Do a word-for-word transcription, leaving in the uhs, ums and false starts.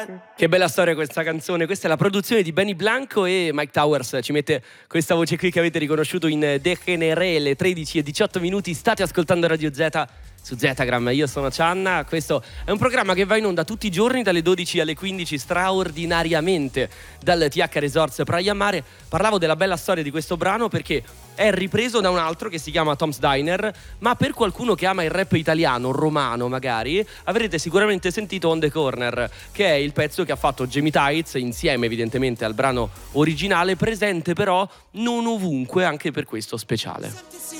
Che bella storia questa canzone, questa è la produzione di Benny Blanco e Mike Towers ci mette questa voce qui che avete riconosciuto in Degeneré, le tredici e diciotto minuti, state ascoltando Radio Z su Zetagram, io sono Cianna, questo è un programma che va in onda tutti i giorni dalle dodici alle quindici straordinariamente dal T H Resorts Praia Mare. Parlavo della bella storia di questo brano perché è ripreso da un altro che si chiama Tom's Diner, ma per qualcuno che ama il rap italiano, romano magari, avrete sicuramente sentito On The Corner, che è il pezzo che ha fatto Jamie Tights insieme evidentemente al brano originale, presente però non ovunque anche per questo speciale.